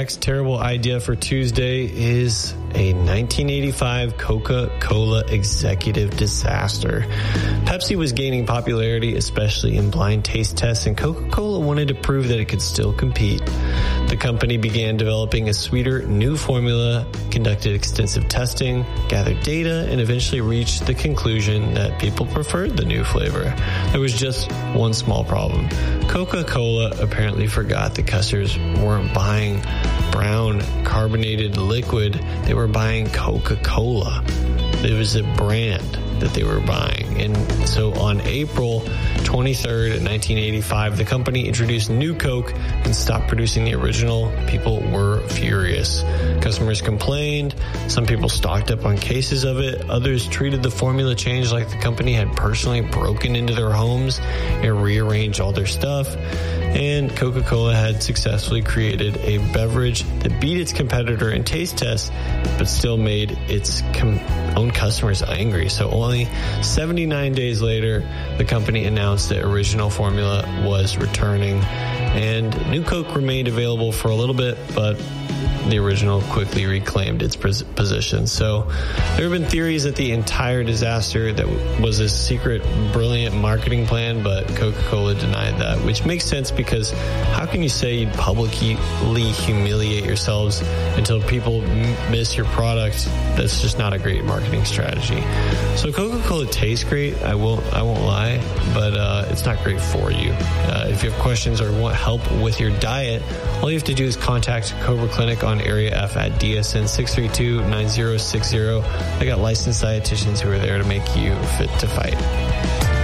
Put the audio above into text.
next terrible idea for Tuesday is a 1985 Coca-Cola executive disaster. Pepsi was gaining popularity, especially in blind taste tests, and Coca-Cola wanted to prove that it could still compete. The company began developing a sweeter new formula, conducted extensive testing, gathered data, and eventually reached the conclusion that people preferred the new flavor. There was just one small problem. Coca-Cola apparently forgot that customers weren't buying brown carbonated liquid. They were buying Coca-Cola. It was a brand that they were buying. And so on April 23rd, 1985, the company introduced New Coke and stopped producing the original. People were furious. Customers complained. Some people stocked up on cases of it. Others treated the formula change like the company had personally broken into their homes and rearranged all their stuff. And Coca-Cola had successfully created a beverage that beat its competitor in taste tests, but still made its own customers angry. So only 79 days later, the company announced the original formula was returning, and New Coke remained available for a little bit, but the original quickly reclaimed its position. So there have been theories that the entire disaster that was a secret, brilliant marketing plan, but Coca-Cola denied that, which makes sense because how can you say you'd publicly humiliate yourselves until people miss your product? That's just not a great marketing strategy. So Coca-Cola tastes great, I won't lie, but it's not great for you. If you have questions or want help with your diet, all you have to do is contact Cobra Clinic on Area F at DSN 632-9060. They got licensed dietitians who are there to make you fit to fight.